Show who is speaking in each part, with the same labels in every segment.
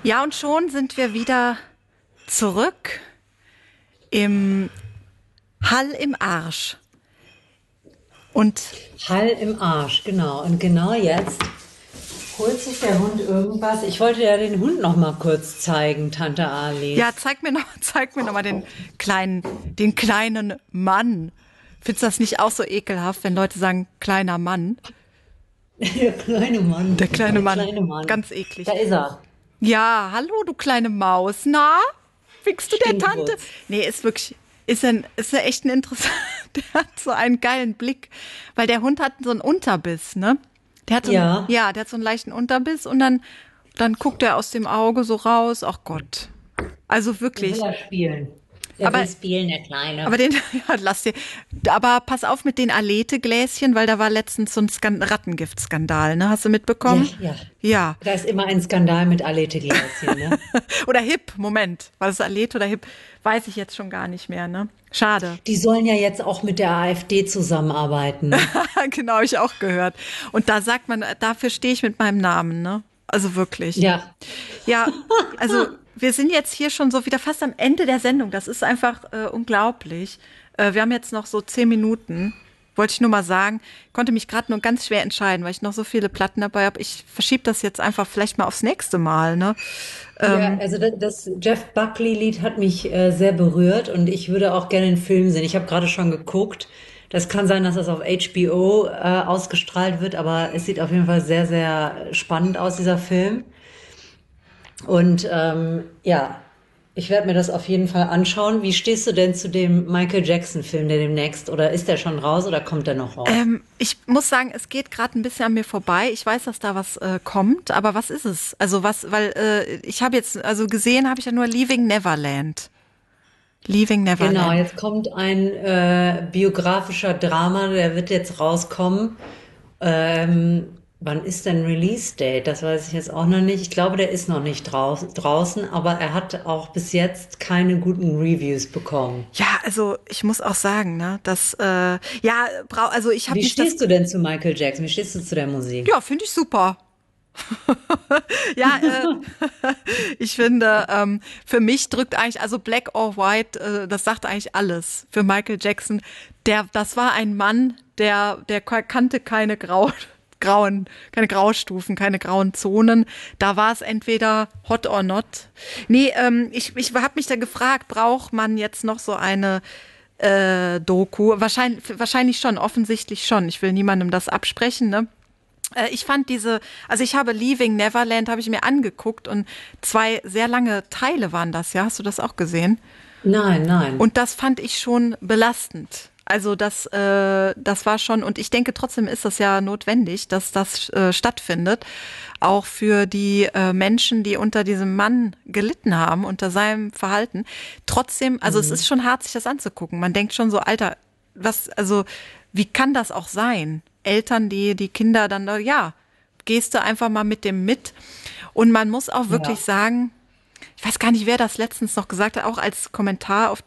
Speaker 1: Ja, und schon sind wir wieder zurück im Hall im Arsch. Und
Speaker 2: Hall im Arsch, genau. Und genau jetzt holt sich der Hund irgendwas. Ich wollte ja den Hund noch mal kurz zeigen, Tante
Speaker 1: ja,
Speaker 2: Alice.
Speaker 1: zeig mir noch mal den kleinen Mann. Findest du das nicht auch so ekelhaft, wenn Leute sagen, kleiner Mann?
Speaker 2: Der kleine Mann,
Speaker 1: Der kleine
Speaker 2: der
Speaker 1: Mann.
Speaker 2: kleine Mann.
Speaker 1: Ganz eklig.
Speaker 2: Da ist er.
Speaker 1: Ja, hallo, du kleine Maus. Na, winkst du der Tante?
Speaker 2: Stinkwurz.
Speaker 1: Nee, ist wirklich, ist er echt ein interessant. Der hat so einen geilen Blick, weil der Hund hat so einen Unterbiss, ne?
Speaker 2: Ja,
Speaker 1: Der hat so einen leichten Unterbiss und dann guckt er aus dem Auge so raus. Ach Gott. Also
Speaker 2: der will
Speaker 1: wirklich.
Speaker 2: er spielen. Der
Speaker 1: Aber
Speaker 2: will spielen, der Kleine.
Speaker 1: Aber ja, lass dir. Aber pass auf mit den Alete-Gläschen, weil da war letztens so ein Rattengiftskandal, ne? Hast du
Speaker 2: Ja,
Speaker 1: mitbekommen?
Speaker 2: ja.
Speaker 1: Ja.
Speaker 2: Da ist immer ein Skandal mit Alete-Gläschen, ne?
Speaker 1: Oder Hip, Moment. War das Alete oder Hip? Weiß ich jetzt schon gar nicht mehr, ne? Schade.
Speaker 2: Die sollen ja jetzt auch mit der AfD zusammenarbeiten, ne?
Speaker 1: Genau, hab ich auch gehört. Und da sagt man, dafür stehe ich mit meinem Namen, ne? Also wirklich.
Speaker 2: Ja.
Speaker 1: Ja, also wir sind jetzt hier schon so wieder fast am Ende der Sendung. Das ist einfach unglaublich. Wir haben jetzt noch so 10 Minuten. Wollte ich nur mal sagen. Konnte mich gerade nur ganz schwer entscheiden, weil ich noch so viele Platten dabei habe. Ich verschiebe das jetzt einfach vielleicht mal aufs nächste Mal. Ne?
Speaker 2: Ja, also das Jeff Buckley-Lied hat mich sehr berührt und ich würde auch gerne einen Film sehen. Ich habe gerade schon geguckt. Das kann sein, dass das auf HBO ausgestrahlt wird, aber es sieht auf jeden Fall sehr, sehr spannend aus, dieser Film. Und ja, ich werde mir das auf jeden Fall anschauen. Wie stehst du denn zu dem Michael Jackson-Film, der demnächst, oder ist der schon raus oder kommt der noch raus?
Speaker 1: Ich muss sagen, es geht gerade ein bisschen an mir vorbei. Ich weiß, dass da was kommt, aber was ist es? Also was, weil ich habe jetzt, also gesehen habe ich ja nur Leaving Neverland. Leaving
Speaker 2: Genau,
Speaker 1: Neverland.
Speaker 2: jetzt kommt ein biografischer Drama, der wird jetzt rauskommen. Wann ist denn Release Date? Das weiß ich jetzt auch noch nicht. Ich glaube, der ist noch nicht draußen, aber er hat auch bis jetzt keine guten Reviews bekommen.
Speaker 1: Ja, also ich muss auch sagen, ne, also ich habe
Speaker 2: Wie
Speaker 1: nicht das,
Speaker 2: stehst du denn zu Michael Jackson? Wie stehst du zu der Musik?
Speaker 1: ja, finde ich super. Ja, ich finde, für mich drückt eigentlich, also Black or White, das sagt eigentlich alles. Für Michael Jackson, das war ein Mann, der kannte keine Graustufen, keine grauen Zonen. Da war es entweder hot or not. Nee, ich habe mich da gefragt, braucht man jetzt noch so eine Doku? Wahrscheinlich schon, offensichtlich schon. Ich will niemandem das absprechen, ne? Ich fand also ich habe Leaving Neverland, habe ich mir angeguckt und 2 sehr lange Teile waren das, ja? Hast du das auch gesehen?
Speaker 2: Nein, nein.
Speaker 1: Und das fand ich schon belastend. Also das war schon, und ich denke trotzdem ist das ja notwendig, dass das stattfindet, auch für die Menschen, die unter diesem Mann gelitten haben, unter seinem Verhalten. Trotzdem, also es ist schon hart, sich das anzugucken. Man denkt schon so, Alter, also wie kann das auch sein? Eltern, die Kinder dann, ja, gehst du einfach mal mit dem mit. Und man muss auch wirklich
Speaker 2: Ja.
Speaker 1: sagen, ich weiß gar nicht, wer das letztens noch gesagt hat, auch als Kommentar auf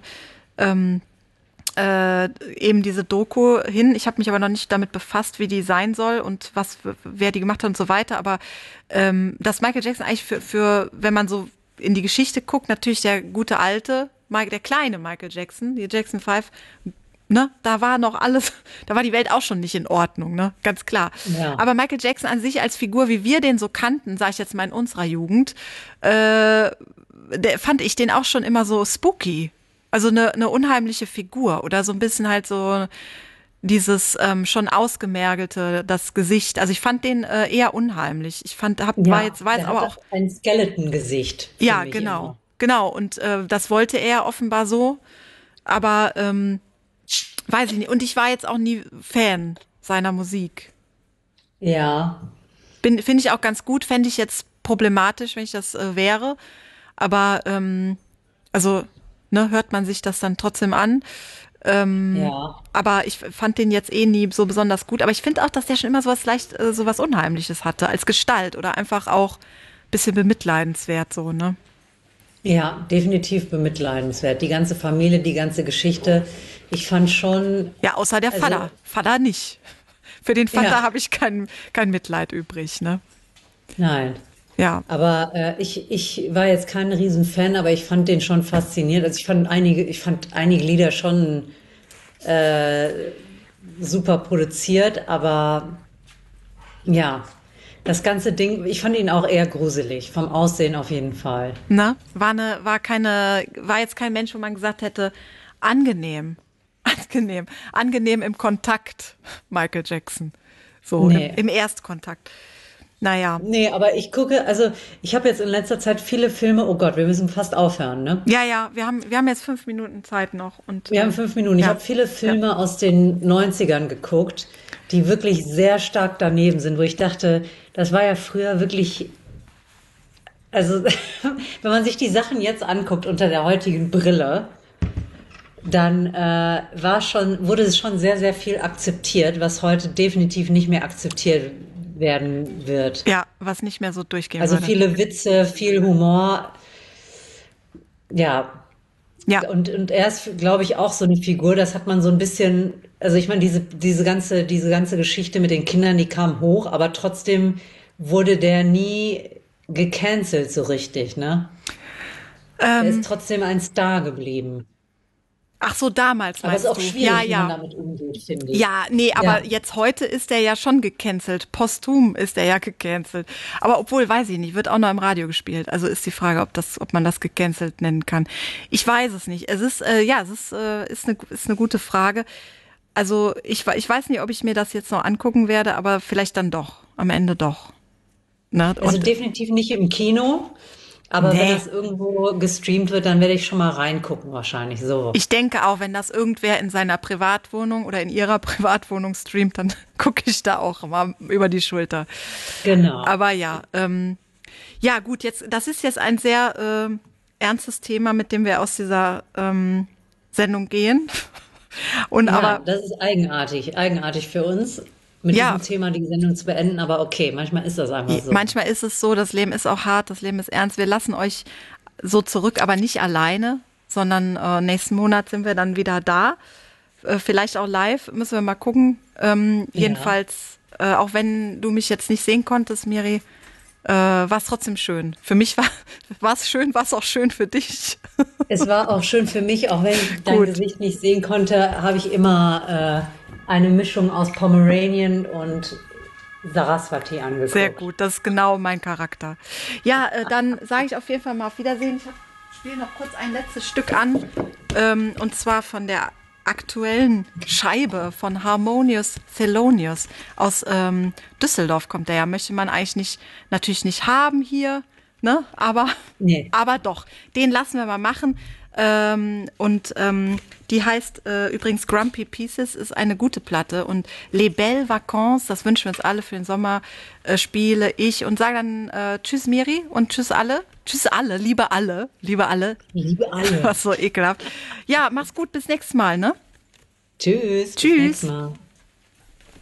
Speaker 1: eben diese Doku hin. Ich habe mich aber noch nicht damit befasst, wie die sein soll und wer die gemacht hat und so weiter. Aber dass Michael Jackson eigentlich wenn man so in die Geschichte guckt, natürlich der gute alte, der kleine Michael Jackson, die Jackson 5, ne, da war noch alles, da war die Welt auch schon nicht in Ordnung, ne, ganz klar.
Speaker 2: Ja.
Speaker 1: Aber Michael Jackson an sich als Figur, wie wir den so kannten, sage ich jetzt mal in unserer Jugend, der fand ich den auch schon immer so spooky. Also eine unheimliche Figur oder so ein bisschen halt so dieses schon ausgemergelte, das Gesicht. Also ich fand den eher unheimlich.
Speaker 2: Ja,
Speaker 1: war jetzt
Speaker 2: der
Speaker 1: aber
Speaker 2: hatte
Speaker 1: auch,
Speaker 2: ein Skeleton-Gesicht,
Speaker 1: ja,
Speaker 2: finde ich
Speaker 1: genau,
Speaker 2: immer.
Speaker 1: genau. Und das wollte er offenbar so. Aber weiß ich nicht. Und ich war jetzt auch nie Fan seiner Musik.
Speaker 2: Ja,
Speaker 1: Finde ich auch ganz gut, fände ich jetzt problematisch, wenn ich das wäre. Aber also, ne, hört man sich das dann trotzdem an.
Speaker 2: ja.
Speaker 1: Aber ich fand den jetzt eh nie so besonders gut. Aber ich finde auch, dass der schon immer sowas Unheimliches hatte als Gestalt oder einfach auch ein bisschen bemitleidenswert so, ne?
Speaker 2: Ja, definitiv bemitleidenswert. Die ganze Familie, die ganze Geschichte. Ich fand schon,
Speaker 1: Ja, außer der
Speaker 2: also,
Speaker 1: Vater. Vater nicht. Für den Vater
Speaker 2: ja,
Speaker 1: habe ich kein Mitleid übrig, ne?
Speaker 2: nein.
Speaker 1: Ja.
Speaker 2: Aber ich war jetzt kein Riesenfan, aber ich fand den schon faszinierend. Also ich fand einige Lieder schon super produziert, aber ja, das ganze Ding, ich fand ihn auch eher gruselig, vom Aussehen auf jeden Fall.
Speaker 1: Ne? War jetzt kein Mensch, wo man gesagt hätte, angenehm, angenehm im Kontakt, Michael Jackson. So,
Speaker 2: Nee.
Speaker 1: im Erstkontakt. Naja.
Speaker 2: Nee, aber also ich habe jetzt in letzter Zeit viele Filme, oh Gott, wir müssen fast aufhören, ne?
Speaker 1: Ja, ja, wir haben jetzt 5 Minuten Zeit noch und
Speaker 2: Wir haben 5 Minuten. Ich
Speaker 1: ja,
Speaker 2: habe viele
Speaker 1: ja.
Speaker 2: Filme aus den Neunzigern geguckt, die wirklich sehr stark daneben sind, wo ich dachte, das war ja früher wirklich, also wenn man sich die Sachen jetzt anguckt unter der heutigen Brille, dann wurde es schon sehr, sehr viel akzeptiert, was heute definitiv nicht mehr akzeptiert werden wird.
Speaker 1: Ja, was nicht mehr so durchgehen
Speaker 2: Also
Speaker 1: würde.
Speaker 2: viele Witze, viel Humor, ja.
Speaker 1: Ja,
Speaker 2: Und er ist, glaube ich, auch so eine Figur, das hat man so ein bisschen, also ich meine, diese ganze Geschichte mit den Kindern, die kam hoch, aber trotzdem wurde der nie gecancelt so richtig, ne? Der ist
Speaker 1: ähm,
Speaker 2: trotzdem ein Star geblieben.
Speaker 1: ach so, damals
Speaker 2: Aber es ist
Speaker 1: meinst
Speaker 2: auch
Speaker 1: du? Ja,
Speaker 2: schwierig, wie man
Speaker 1: ja.
Speaker 2: damit umgeht, finde ich.
Speaker 1: Ja, nee, aber
Speaker 2: Ja,
Speaker 1: jetzt heute ist er ja schon gecancelt. Posthum ist er ja gecancelt. Aber obwohl, weiß ich nicht, wird auch noch im Radio gespielt. Also ist die Frage, ob man das gecancelt nennen kann. Ich weiß es nicht. Es ist, ja, ist eine gute Frage. Also ich weiß nicht, ob ich mir das jetzt noch angucken werde, aber vielleicht dann doch. Am Ende doch. Ne?
Speaker 2: also
Speaker 1: Und
Speaker 2: definitiv nicht im Kino, aber wenn
Speaker 1: nee.
Speaker 2: das irgendwo gestreamt wird, dann werde ich schon mal reingucken, wahrscheinlich so.
Speaker 1: Ich denke auch, wenn das irgendwer in seiner Privatwohnung oder in ihrer Privatwohnung streamt, dann gucke ich da auch mal über die Schulter.
Speaker 2: Genau.
Speaker 1: Aber ja, ja gut, das ist jetzt ein sehr ernstes Thema, mit dem wir aus dieser Sendung gehen. Und
Speaker 2: Ja,
Speaker 1: aber
Speaker 2: das ist eigenartig für uns, mit
Speaker 1: ja,
Speaker 2: diesem Thema die Sendung zu beenden, aber okay, manchmal ist das einfach so.
Speaker 1: manchmal ist es so, das Leben ist auch hart, das Leben ist ernst. Wir lassen euch so zurück, aber nicht alleine, sondern nächsten Monat sind wir dann wieder da. Vielleicht auch live, müssen wir mal gucken.
Speaker 2: Ja,
Speaker 1: Jedenfalls, auch wenn du mich jetzt nicht sehen konntest, Miri, war es trotzdem schön. Für mich war es schön, war es auch schön für dich.
Speaker 2: es war auch schön für mich, auch wenn ich dein
Speaker 1: Gut,
Speaker 2: Gesicht nicht sehen konnte, habe ich immer eine Mischung aus Pomeranian und Saraswati
Speaker 1: sehr
Speaker 2: angeguckt.
Speaker 1: gut. Das ist genau mein Charakter. Ja, dann sage ich auf jeden Fall mal auf Wiedersehen. Spiele noch kurz ein letztes Stück an. Und zwar von der aktuellen Scheibe von Harmonious Thelonious aus Düsseldorf kommt der ja. Möchte man eigentlich natürlich nicht haben hier, ne?
Speaker 2: Nee.
Speaker 1: Aber doch. Den lassen wir mal machen. Die heißt übrigens Grumpy Pieces, ist eine gute Platte. Und Les Belles Vacances, das wünschen wir uns alle für den Sommer, spiele ich und sage dann Tschüss Miri und Tschüss alle. Tschüss alle, liebe alle, liebe alle.
Speaker 2: Liebe alle.
Speaker 1: Was so ekelhaft. Ja, mach's gut, bis nächstes Mal, ne?
Speaker 2: Tschüss, bis nächstes
Speaker 1: Tschüss.
Speaker 2: Mal.